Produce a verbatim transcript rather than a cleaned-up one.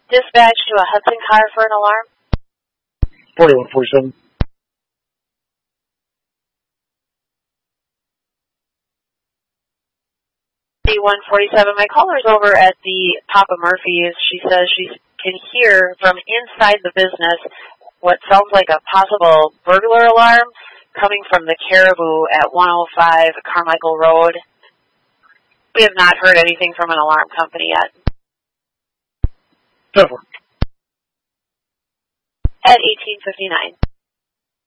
Dispatch to a Hudson car for an alarm. forty-one forty-seven. one forty-seven. My caller's over at the Papa Murphy's. She says she can hear from inside the business what sounds like a possible burglar alarm coming from the Caribou at one oh five Carmichael Road. We have not heard anything from an alarm company yet. Definitely. At eighteen fifty-nine.